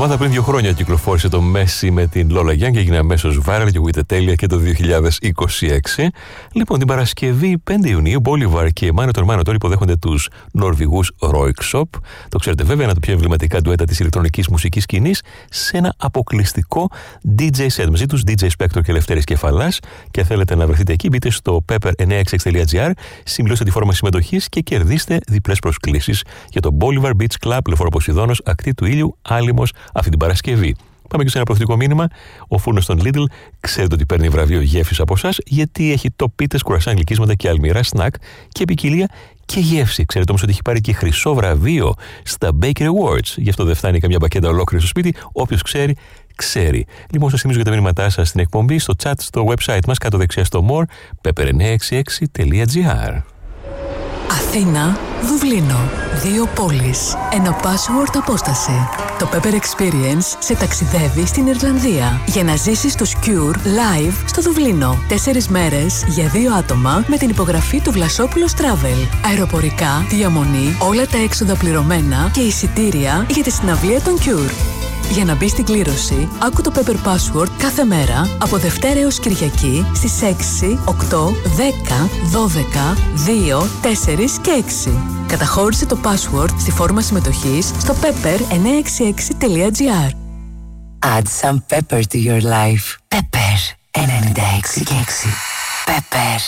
εβδομάδα πριν 2 χρόνια κυκλοφόρησε το Messi με την Lola Young και έγινε αμέσως viral και ακούγεται τέλεια και το 2026. Λοιπόν, την Παρασκευή 5 Ιουνίου, Bolivar και Mano Tormano τώρα υποδέχονται τους Νορβηγούς Röyksopp. Το ξέρετε βέβαια, ένα από τα πιο εμβληματικά ντουέτα της ηλεκτρονικής μουσικής σκηνής, σε ένα αποκλειστικό DJ set. Μαζί τους DJ Spector και Λευτέρης Κεφαλάς. Και θέλετε να βρεθείτε εκεί, μπείτε στο pepper966.gr, συμπληρώστε τη φόρμα συμμετοχής και κερδίστε διπλές προσκλήσεις για το Bolivar Beach Club, Λεωφόρο Ποσειδώνος, Ακτή του Ήλιου, Άλυμος, αυτή την Παρασκευή. Πάμε και σε ένα προθετικό μήνυμα. Ο φούρνος των Lidl ξέρετε ότι παίρνει βραβείο γεύσης από εσάς, γιατί έχει τοπίτες, κουρασάν, γλυκίσματα και αλμυρά σνακ και ποικιλία και γεύση. Ξέρετε όμως ότι έχει πάρει και χρυσό βραβείο στα Baker Awards. Γι' αυτό δεν φτάνει καμιά μπακέτα ολόκληρη στο σπίτι. Όποιος ξέρει, ξέρει. Λοιπόν, σας θυμίζω για τα μηνύματά σας στην εκπομπή, στο chat, στο website μας, κάτω δεξιά στο more, pepper966.gr. Αθήνα, Δουβλίνο. 2 πόλεις. Ένα password απόσταση. Το Pepper Experience σε ταξιδεύει στην Ιρλανδία για να ζήσεις το Cure live στο Δουβλίνο. 4 μέρες για 2 άτομα με την υπογραφή του Βλασόπουλος Travel. Αεροπορικά, διαμονή, όλα τα έξοδα πληρωμένα και εισιτήρια για τη συναυλία των Cure. Για να μπει στην κλήρωση, άκου το Pepper Password κάθε μέρα από Δευτέρα έως Κυριακή στις 6, 8, 10, 12, 2, 4 και 6. Καταχώρησε το password στη φόρμα συμμετοχής στο pepper966.gr. Add some pepper to your life. Pepper 96.6. Pepper.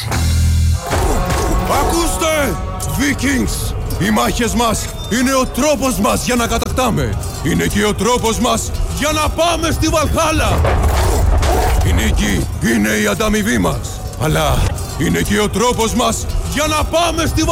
Ακούστε! Vikings! Οι μάχες μας είναι ο τρόπος μας για να κατακτάμε. Είναι και ο τρόπος μας για να πάμε στη Βαλχάλα. Η νίκη είναι η ανταμοιβή μας. Αλλά είναι και ο τρόπος μας για να πάμε στη Βαλχάλα.